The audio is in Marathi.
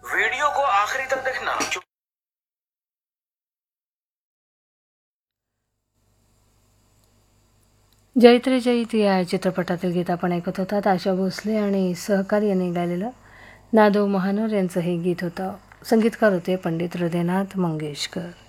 वीडियो को आखिरी तक देखना। जैत रे जैत या चित्रपटातील गीत आपण ऐकत होतात. आशा भोसले आणि सहकारी यांनी गायलेलं नादो महानोर यांचं हे गीत होतं. संगीतकार होते पंडित हृदयनाथ मंगेशकर.